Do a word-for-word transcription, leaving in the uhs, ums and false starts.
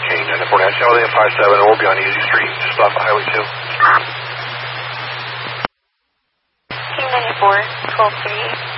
Okay, ninety-four Nancy, L A five seven, and we'll be on Easy Street, just off of Highway two. King ninety-four, twelve three.